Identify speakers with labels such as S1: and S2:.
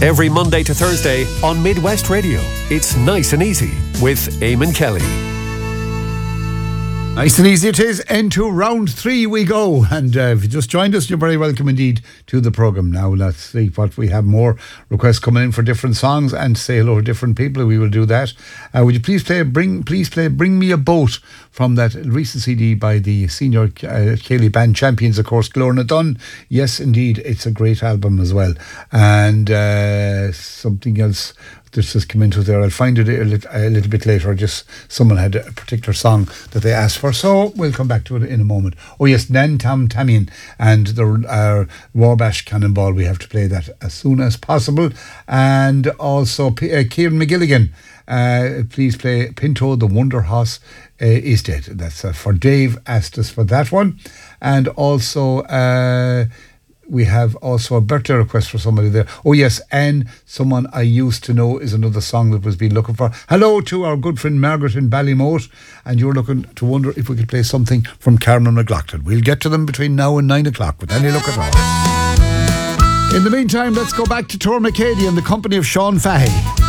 S1: Every Monday to Thursday on Midwest Radio. It's Nice and Easy with Eamon Kelly.
S2: Nice and easy it is. Into round 3 we go. And if you just joined us, you're very welcome indeed to the programme. Now let's see what we have. More requests coming in for different songs and say hello to different people. We will do that. Would you please play Bring Me a Boat from that recent CD by the senior Ceilidh Band champions, of course, Glorna Dunn. Yes, indeed, it's a great album as well. And something else this has come into there. I'll find it a little bit later. Just someone had a particular song that they asked for, so we'll come back to it in a moment. Oh yes, Nan Tam Tamian and the Warbash Cannonball. We have to play that as soon as possible. And also Kieran McGilligan, please play Pinto the Wonder Horse is Dead. That's for Dave asked us for that one. And also we have also a birthday request for somebody there. Oh yes, and Someone I Used to Know is another song that was being looking for. Hello to our good friend Margaret in Ballymote, and you're looking to wonder if we could play something from Carmen McLaughlin. We'll get to them between now and 9 o'clock with any luck at all. In the meantime, let's go back to Tor McCady and the company of Sean Fahey.